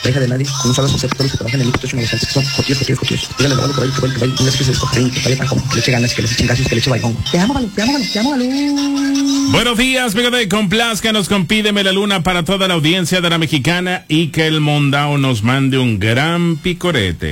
Deja de nadie, con un solo acepto todos los que trabajan en el Instituto Chumagosante, que son jotillos. Dígale, Valo, por ahí, que vaya, un que se descogen, que vaya tan joven, que le eche ganas, que le echen gases, que le eche baigón. Te amo, Valo, te amo, Valo, te amo, Valo. Buenos días, fíjate, complázcanos con Pídeme la Luna para toda la audiencia de la Mexicana y que el Mondao nos mande un gran picorete.